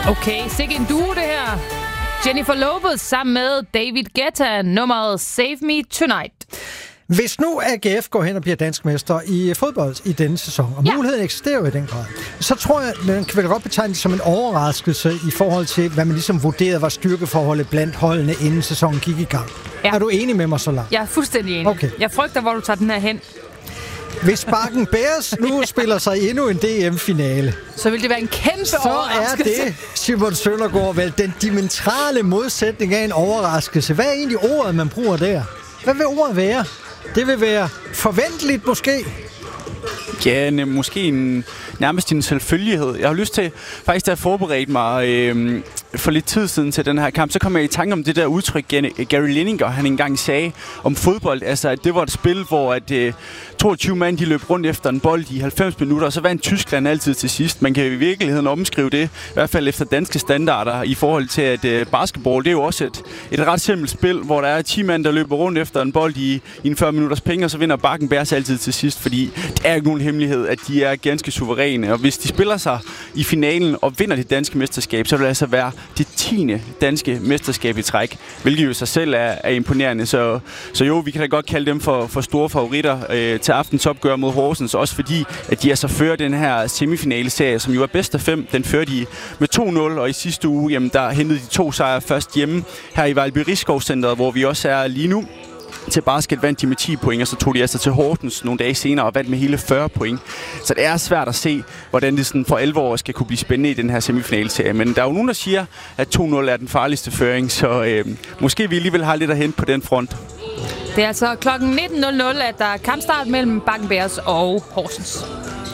Okay, sikke en duo det her. Jennifer Lopez sammen med David Guetta, nummeret Save Me Tonight. Hvis nu AGF går hen og bliver dansk mester i fodbold i denne sæson, og muligheden eksisterer jo i den grad, så tror jeg, man kan vel godt betegne det som en overraskelse i forhold til, hvad man ligesom vurderede var styrkeforholdet blandt holdene, inden sæsonen gik i gang. Ja. Er du enig med mig så langt? Jeg er fuldstændig enig. Okay. Jeg frygter, hvor du tager den her hen. Hvis Bakken Bears nu spiller sig endnu en DM-finale, så vil det være en kæmpe overraskelse. Så er det, Simon Søndergaard, vel den dimensionale modsætning af en overraskelse. Hvad er egentlig ordet, man bruger der? Hvad vil ordet være? Det vil være forventeligt måske. Ja, måske nærmest en selvfølgelighed. Jeg har lyst til, faktisk da jeg forberedte mig for lidt tid siden til den her kamp, så kom jeg i tanke om det der udtryk, Gary Lineker, han engang sagde om fodbold. Altså, at det var et spil, hvor at 22 mand, de løb rundt efter en bold i 90 minutter, og så vandt Tyskland altid til sidst. Man kan i virkeligheden omskrive det, i hvert fald efter danske standarder, i forhold til, at basketball, det er jo også et ret simpelt spil, hvor der er 10 mand, der løber rundt efter en bold i en 40 minutters penge, og så vinder Bakken Bears altid til sidst, fordi det er ikke nogen hemmelighed, at de er ganske suveræne. Og hvis de spiller sig i finalen og vinder det danske mesterskab, så vil det altså være det 10. danske mesterskab i træk, hvilket jo sig selv er imponerende. Så jo, vi kan da godt kalde dem for store favoritter til aftens opgør mod Horsens, også fordi, at de altså fører den her semifinale-serie, som jo er bedst af 5. Den fører de med 2-0, og i sidste uge, jamen, der hentede de 2 sejre først hjemme her i Vejlby Rigskovcenteret, hvor vi også er lige nu. Til basket vandt de med 10 point, og så tog de altså til Horsens nogle dage senere og vandt med hele 40 point. Så det er svært at se, hvordan det sådan for alvor skal kunne blive spændende i den her semifinalserie. Men der er jo nogen, der siger, at 2-0 er den farligste føring, så måske vi alligevel har lidt at hente på den front. Det er altså klokken 19.00, at der er kampstart mellem Bakken Bears og Horsens.